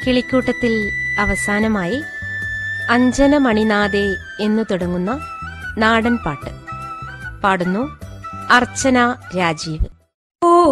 കിളിക്കൂട്ടത്തിൽ അവസാനമായി അഞ്ജന മണിനാഥേ എന്നു തുടങ്ങുന്ന നാടൻ പാട്ട് പാടുന്നു അർച്ചന രാജീവ്.